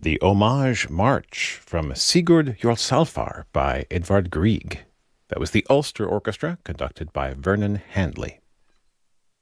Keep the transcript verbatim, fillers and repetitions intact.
the Homage March from Sigurd Jorsalfar by Edvard Grieg. That was the Ulster Orchestra, conducted by Vernon Handley.